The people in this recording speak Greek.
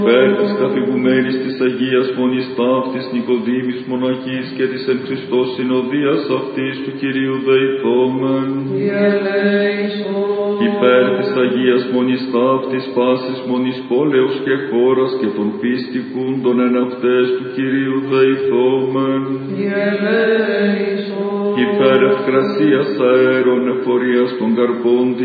Υπέρ της καθηγουμένης της Αγίας Μονής Ταύτης Νικοδήμης Μοναχής και της εν Χριστώ συνοδείας αυτής του Κυρίου δεηθόμεν. Υπέρ της Αγίας Μονής Ταύτης πάσης μονής πόλεως και χώρας και των πίστικούντων εν αυτές του Κυρίου δεηθόμεν. Υπέρ ευκρασίας αέρων εφορίας των καρπών